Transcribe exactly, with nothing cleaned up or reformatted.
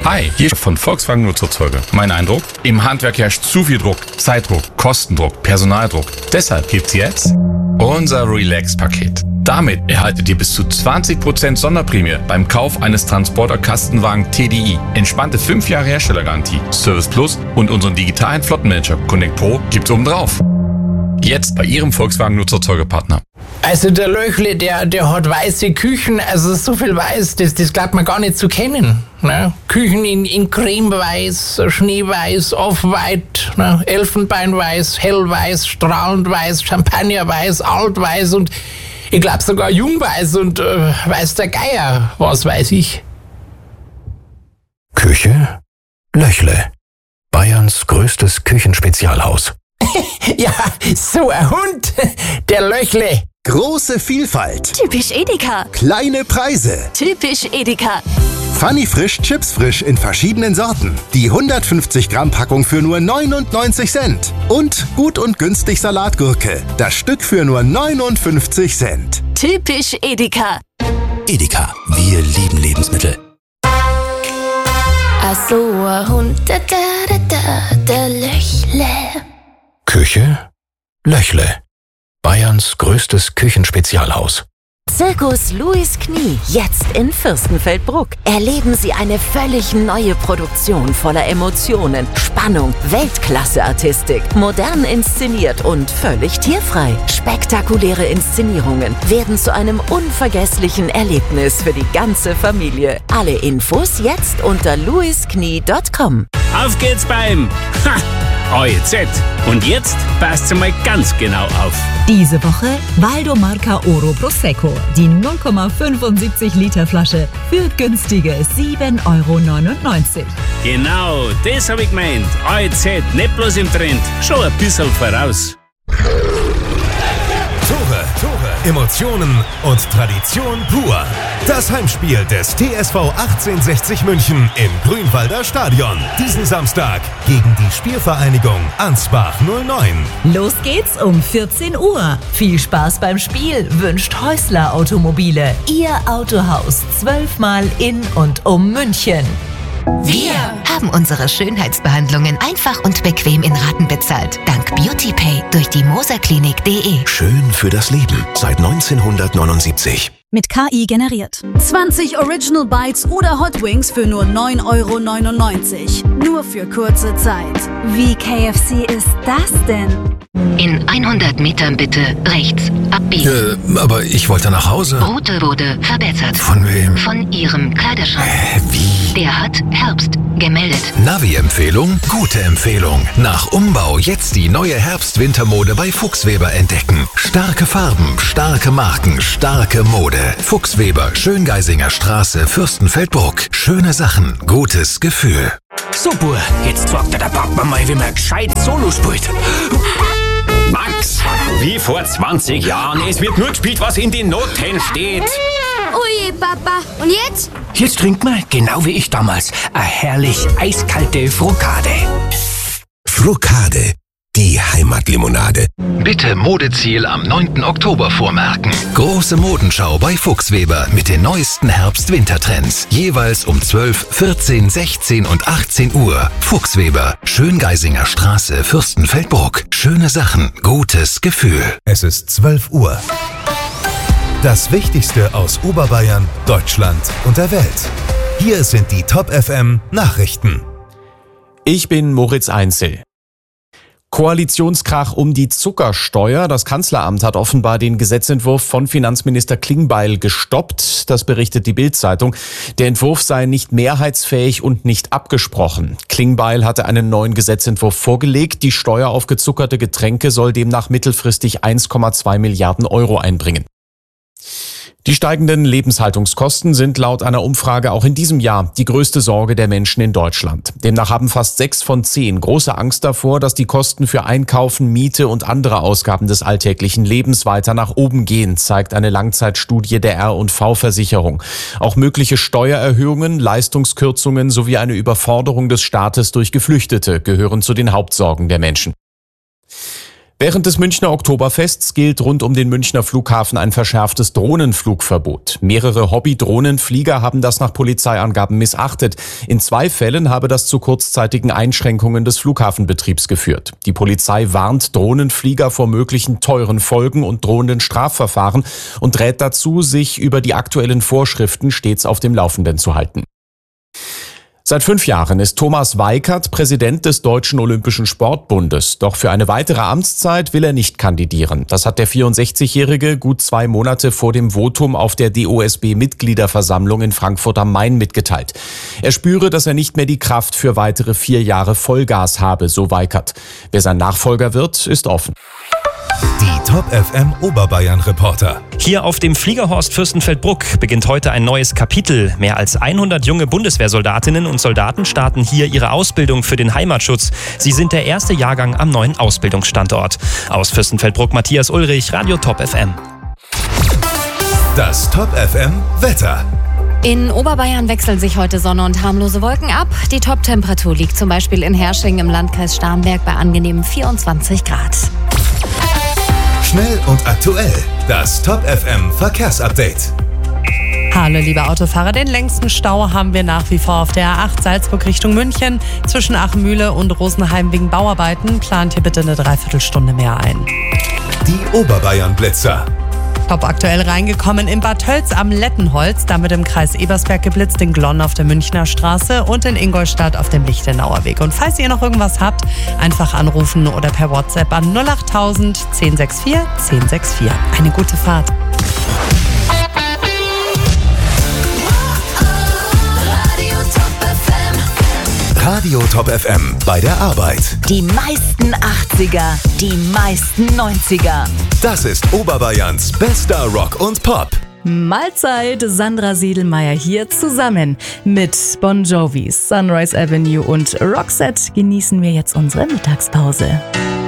Hi, hier von Volkswagen Nutzerzeuge. Mein Eindruck? Im Handwerk herrscht zu viel Druck, Zeitdruck, Kostendruck, Personaldruck. Deshalb gibt's jetzt unser Relax-Paket. Damit erhaltet ihr bis zu zwanzig Prozent Sonderprämie beim Kauf eines Transporter-Kastenwagen T D I. Entspannte fünf Jahre Herstellergarantie, Service Plus und unseren digitalen Flottenmanager Connect Pro gibt's obendrauf. Jetzt bei Ihrem Volkswagen Nutzerzeugepartner. Also der Löchle, der, der hat weiße Küchen, also so viel weiß, das, das glaubt man gar nicht zu kennen. Ne? Küchen in, in Cremeweiß, Schneeweiß, Off-White, ne? Elfenbeinweiß, Hellweiß, Strahlendweiß, Champagnerweiß, Altweiß und ich glaube sogar Jungweiß und äh, weiß der Geier, was weiß ich. Küche Löchle, Bayerns größtes Küchenspezialhaus. Ja, so ein Hund, der Löchle. Große Vielfalt. Typisch Edeka. Kleine Preise. Typisch Edeka. Funny Frisch, Chips frisch in verschiedenen Sorten. Die hundertfünfzig Gramm Packung für nur neunundneunzig Cent. Und gut und günstig Salatgurke. Das Stück für nur neunundfünfzig Cent. Typisch Edeka. Edeka, wir lieben Lebensmittel. Ach so, ein Hund, da, da, da, der Löchle. Küche Löchle, Bayerns größtes Küchenspezialhaus. Zirkus Louis Knie, jetzt in Fürstenfeldbruck. Erleben Sie eine völlig neue Produktion voller Emotionen, Spannung, Weltklasse-Artistik, modern inszeniert und völlig tierfrei. Spektakuläre Inszenierungen werden zu einem unvergesslichen Erlebnis für die ganze Familie. Alle Infos jetzt unter louis knie punkt com. Auf geht's beim ha, O E Z. Und jetzt passt mal ganz genau auf. Diese Woche Valdomarca Oro Prosecco, die null Komma fünfundsiebzig Liter Flasche für günstige sieben Euro neunundneunzig. Genau, das hab ich gemeint. O E Z, nicht bloß im Trend, schon ein bisschen voraus. Tore, Tore, Emotionen und Tradition pur. Das Heimspiel des T S V achtzehnhundertsechzig München im Grünwalder Stadion. Diesen Samstag gegen die Spielvereinigung Ansbach null neun. Los geht's um vierzehn Uhr. Viel Spaß beim Spiel wünscht Häusler Automobile. Ihr Autohaus zwölfmal in und um München. Wir haben unsere Schönheitsbehandlungen einfach und bequem in Raten bezahlt. Dank BeautyPay durch die moserklinik punkt de. Schön für das Leben seit neunzehnhundertneunundsiebzig. Mit K I generiert. zwanzig Original Bites oder Hot Wings für nur neun Euro neunundneunzig. Nur für kurze Zeit. Wie K F C ist das denn? In hundert Metern bitte rechts abbiegen. Äh, aber ich wollte nach Hause. Route wurde verbessert. Von wem? Von Ihrem Kleiderschrank. Äh, wie? Der hat Herbst gemeldet. Navi-Empfehlung? Gute Empfehlung. Nach Umbau jetzt die neue Herbst-Wintermode bei Fuchsweber entdecken. Starke Farben, starke Marken, starke Mode. Fuchsweber, Schöngeisinger Straße, Fürstenfeldbruck. Schöne Sachen, gutes Gefühl. So, Bur, jetzt sagt der Papa mal, wie man gescheit Solo spielt. Max, wie vor zwanzig Jahren. Es wird nur gespielt, was in den Noten steht. Oje, Papa. Und jetzt? Jetzt trinkt man, genau wie ich damals, eine herrlich eiskalte Frukade. Frukade, die Heimatlimonade. Bitte Modeziel am neunten Oktober vormerken. Große Modenschau bei Fuchsweber mit den neuesten Herbst-Wintertrends. Jeweils um zwölf, vierzehn, sechzehn und achtzehn Uhr. Fuchsweber, Schöngeisinger Straße, Fürstenfeldbruck. Schöne Sachen, gutes Gefühl. Es ist zwölf Uhr. Das Wichtigste aus Oberbayern, Deutschland und der Welt. Hier sind die Top F M Nachrichten. Ich bin Moritz Einzel. Koalitionskrach um die Zuckersteuer. Das Kanzleramt hat offenbar den Gesetzentwurf von Finanzminister Klingbeil gestoppt. Das berichtet die Bild-Zeitung. Der Entwurf sei nicht mehrheitsfähig und nicht abgesprochen. Klingbeil hatte einen neuen Gesetzentwurf vorgelegt. Die Steuer auf gezuckerte Getränke soll demnach mittelfristig eins Komma zwei Milliarden Euro einbringen. Die steigenden Lebenshaltungskosten sind laut einer Umfrage auch in diesem Jahr die größte Sorge der Menschen in Deutschland. Demnach haben fast sechs von zehn große Angst davor, dass die Kosten für Einkaufen, Miete und andere Ausgaben des alltäglichen Lebens weiter nach oben gehen, zeigt eine Langzeitstudie der R und V-Versicherung. Auch mögliche Steuererhöhungen, Leistungskürzungen sowie eine Überforderung des Staates durch Geflüchtete gehören zu den Hauptsorgen der Menschen. Während des Münchner Oktoberfests gilt rund um den Münchner Flughafen ein verschärftes Drohnenflugverbot. Mehrere Hobby-Drohnenflieger haben das nach Polizeiangaben missachtet. In zwei Fällen habe das zu kurzzeitigen Einschränkungen des Flughafenbetriebs geführt. Die Polizei warnt Drohnenflieger vor möglichen teuren Folgen und drohenden Strafverfahren und rät dazu, sich über die aktuellen Vorschriften stets auf dem Laufenden zu halten. Seit fünf Jahren ist Thomas Weikert Präsident des Deutschen Olympischen Sportbundes. Doch für eine weitere Amtszeit will er nicht kandidieren. Das hat der vierundsechzigjährige gut zwei Monate vor dem Votum auf der D O S B-Mitgliederversammlung in Frankfurt am Main mitgeteilt. Er spüre, dass er nicht mehr die Kraft für weitere vier Jahre Vollgas habe, so Weikert. Wer sein Nachfolger wird, ist offen. Die Top F M Oberbayern Reporter. Hier auf dem Fliegerhorst Fürstenfeldbruck beginnt heute ein neues Kapitel. Mehr als hundert junge Bundeswehrsoldatinnen und Soldaten starten hier ihre Ausbildung für den Heimatschutz. Sie sind der erste Jahrgang am neuen Ausbildungsstandort. Aus Fürstenfeldbruck Matthias Ulrich, Radio Top F M. Das Top F M Wetter. In Oberbayern wechseln sich heute Sonne und harmlose Wolken ab. Die Top-Temperatur liegt zum Beispiel in Hersching im Landkreis Starnberg bei angenehmen vierundzwanzig Grad. Schnell und aktuell. Das Top F M Verkehrsupdate. Hallo liebe Autofahrer, den längsten Stau haben wir nach wie vor auf der A acht Salzburg Richtung München. Zwischen Achmühle und Rosenheim wegen Bauarbeiten. Plant hier bitte eine Dreiviertelstunde mehr ein. Die Oberbayern Blitzer. Top aktuell reingekommen in Bad Tölz am Lettenholz, damit im Kreis Ebersberg geblitzt, in Glonn auf der Münchner Straße und in Ingolstadt auf dem Lichtenauer Weg. Und falls ihr noch irgendwas habt, einfach anrufen oder per WhatsApp an null acht null null eins sechs vier eins sechs vier. Eine gute Fahrt. Radio Top F M bei der Arbeit. Die meisten achtziger, die meisten neunziger. Das ist Oberbayerns bester Rock und Pop. Mahlzeit, Sandra Siedelmeier hier. Zusammen mit Bon Jovi, Sunrise Avenue und Roxette genießen wir jetzt unsere Mittagspause.